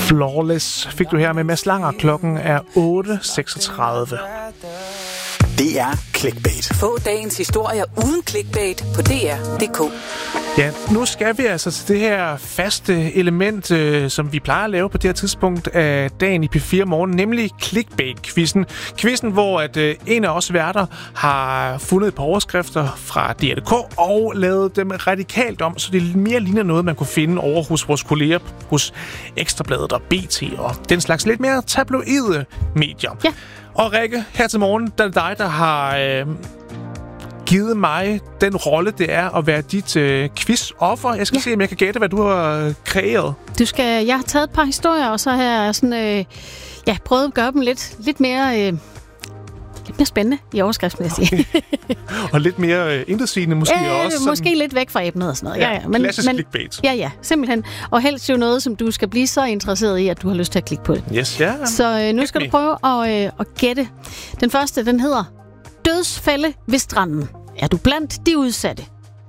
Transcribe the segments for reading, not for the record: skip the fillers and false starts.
Flawless fik du her med Mads Langer. Klokken er 8.36. Det er Clickbait. Få dagens historier uden clickbait på DR.dk. Ja, nu skal vi altså til det her faste element, som vi plejer at lave på det her tidspunkt af dagen i P4 Morgen, nemlig Clickbait-quizzen. Quizzen, hvor at en af os værter har fundet et par overskrifter fra DR.dk og lavet dem radikalt om, så det mere ligner noget, man kunne finde over hos vores kolleger hos Ekstrabladet og BT og den slags lidt mere tabloide medier. Ja. Og Rikke, her til morgen, der er det dig, der har givet mig den rolle, det er at være dit quiz-offer. Jeg skal se, om jeg kan gætte, hvad du har kreeret. Jeg har taget et par historier, og så har jeg sådan, prøvet at gøre dem lidt mere spændende i overskriften, vil jeg sige. Og lidt mere intetsigende måske også. Sådan... Måske lidt væk fra emnet og sådan noget. Ja, klassisk clickbait. Ja, simpelthen. Og helst jo noget, som du skal blive så interesseret i, at du har lyst til at klikke på det. Yes, ja. Så nu skal du prøve at gætte. Den første, den hedder Dødsfælde ved stranden. Er du blandt de udsatte?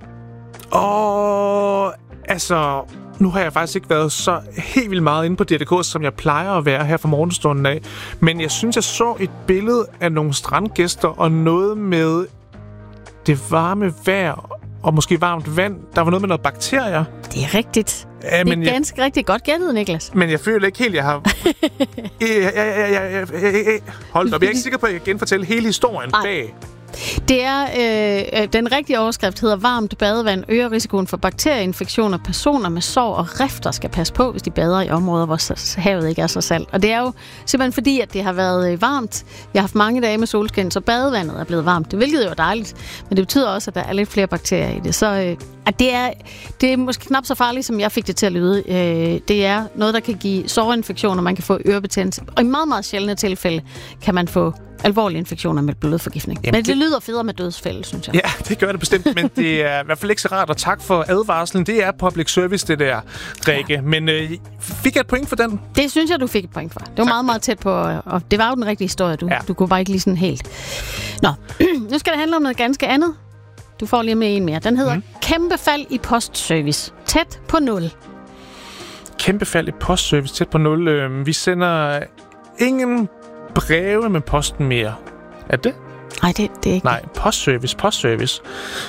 Altså... Nu har jeg faktisk ikke været så helt vildt meget inde på DR.dk, som jeg plejer at være her fra morgenstunden af. Men jeg synes, jeg så et billede af nogle strandgæster og noget med det varme vejr og måske varmt vand. Der var noget med noget bakterier. Det er rigtigt. Det er ganske rigtig godt gættet, Niklas. Men jeg føler ikke helt, jeg har... Hold op, jeg er ikke sikker på, at jeg kan genfortælle hele historien bag. Det er, den rigtige overskrift hedder varmt badevand øger risikoen for bakterieinfektioner. Personer med sår og rifter skal passe på, hvis de bader i områder, hvor havet ikke er så salt. Og det er jo simpelthen fordi, at det har været varmt. Jeg har haft mange dage med solskin, så badevandet er blevet varmt. Det hvilket jo er dejligt, men det betyder også, at der er lidt flere bakterier i det. Så det er måske knap så farligt, som jeg fik det til at lyde. Det er noget, der kan give sårinfektioner, man kan få ørebetændelse. Og i meget, meget sjældne tilfælde kan man få alvorlige infektioner med blodforgiftning. Jamen, men det lyder federe med dødsfælde, synes jeg. Ja, det gør det bestemt, men det er i hvert fald ikke så rart, og tak for advarslen. Det er public service, det der, Rikke. Ja. Men fik jeg et point for den? Det synes jeg, du fik et point for. Det var meget, meget tæt på, og det var jo den rigtige historie. Du kunne bare ikke lige sådan helt. Nå, nu skal det handle om noget ganske andet. Du får lige med en mere. Den hedder Kæmpe fald i postservice. Tæt på 0. Kæmpe fald i postservice. Tæt på 0. Vi sender ingen breve med posten mere. Er det? Nej, det er ikke. Nej, postservice.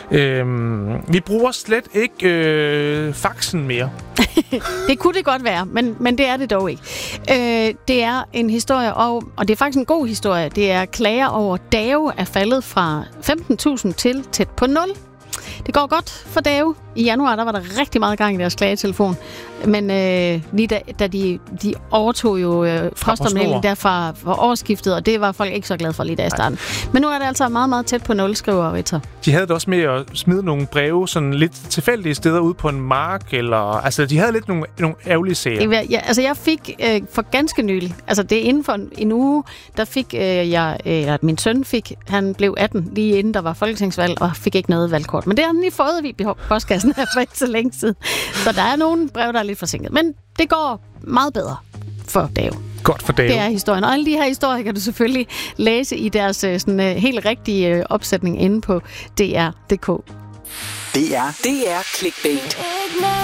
Vi bruger slet ikke faxen mere. Det kunne det godt være, men det er det dog ikke. Det er en historie, og det er faktisk en god historie. Det er klager over DAO er faldet fra 15.000 til tæt på 0. Det går godt for DAO. I januar der var der rigtig meget gang i deres klagetelefon. Men lige da de overtog jo postomdelingen derfra for årsskiftet, og det var folk ikke så glade for lige da i starten. Men nu er det altså meget, meget tæt på 0, skriver Ritter. De havde det også med at smide nogle breve sådan lidt tilfældige steder ud på en mark, eller altså de havde lidt nogle ærgerlige sager. Ja, altså jeg fik for ganske nylig, altså det er inden for en uge, der fik min søn han blev 18 lige inden der var folketingsvalg, og fik ikke noget valgkort. Men det har han lige fået i postkassen her for ikke så længe siden. Så der er nogle brev, der er lidt forsinket. Men det går meget bedre for DAO. Godt for DAO. Det er historien. Og alle de her historier kan du selvfølgelig læse i deres sådan, helt rigtige opsætning inde på DR.dk. Det er Clickbait.